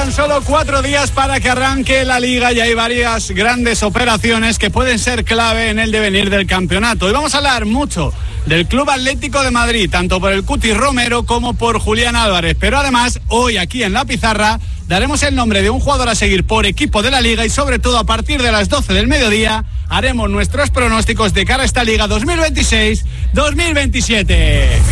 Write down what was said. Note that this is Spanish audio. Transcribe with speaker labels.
Speaker 1: Quedan solo 4 días para que arranque la Liga y hay varias grandes operaciones que pueden ser clave en el devenir del campeonato. Hoy vamos a hablar mucho del Club Atlético de Madrid, tanto por el Cuti Romero como por Julián Álvarez. Pero además, hoy aquí en La Pizarra daremos el nombre de un jugador a seguir por equipo de la Liga y sobre todo a partir de las 12 del mediodía haremos nuestros pronósticos de cara a esta Liga 2026-2027.